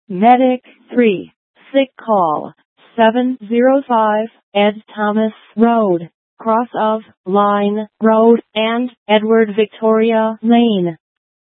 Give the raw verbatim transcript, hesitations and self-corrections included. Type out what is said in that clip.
Medic three. Sick call. seven zero five, Ed Thomas Road, cross of Line Road and Edward Victoria Lane.